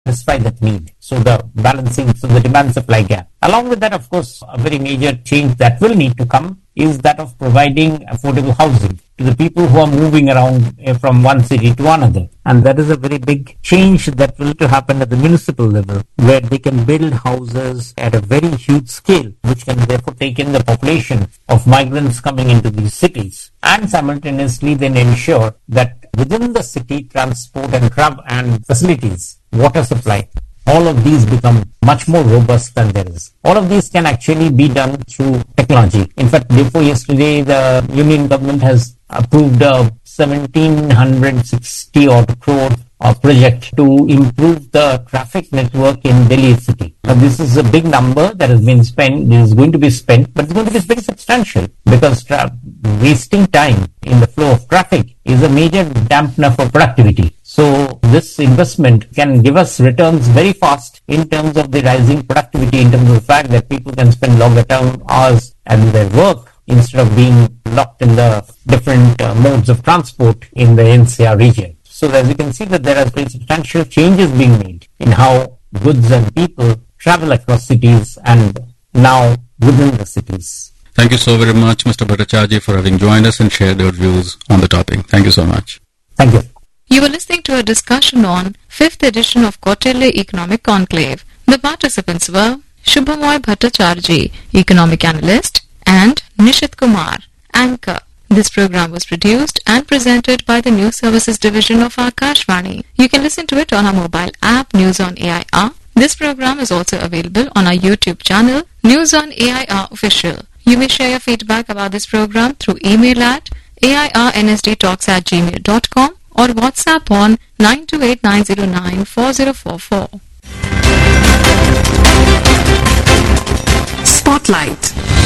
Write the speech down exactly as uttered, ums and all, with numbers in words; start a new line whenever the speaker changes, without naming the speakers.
satisfy that need. So the balancing, so the demand supply gap. Along with that, of course, a very major change that will need to come is that of providing affordable housing to the people who are moving around from one city to another. And that is a very big change that will to happen at the municipal level, where they can build houses at a very huge scale, which can therefore take in the population of migrants coming into these cities. And simultaneously then ensure that within the city, transport and travel and facilities, water supply, all of these become much more robust than there is. All of these can actually be done through technology. In fact, before yesterday, the Union government has approved a seventeen sixty odd crore uh, project to improve the traffic network in Delhi city. Now, this is a big number that has been spent, is going to be spent, but it's going to be very substantial because tra- wasting time in the flow of traffic is a major dampener for productivity. So this investment can give us returns very fast in terms of the rising productivity, in terms of the fact that people can spend longer term hours at their work instead of being locked in the different uh, modes of transport in the N C R region. So as you can see that there are very substantial changes being made in how goods and people travel across cities and now within the cities.
Thank you so very much, Mister Bhattacharjee, for having joined us and shared your views on the topic. Thank you so much.
Thank you.
You were listening to a discussion on fifth edition of Kautilya Economic Conclave. The participants were Shubhamoy Bhattacharjee, Economic Analyst, and Nishit Kumar, Anchor. This program was produced and presented by the News Services Division of Akashvani. You can listen to it on our mobile app, News on A I R. This program is also available on our YouTube channel, News on A I R Official. You may share your feedback about this program through email at A I R N S D talks at gmail dot com or WhatsApp on nine two eight nine zero nine four zero four four.
Spotlight.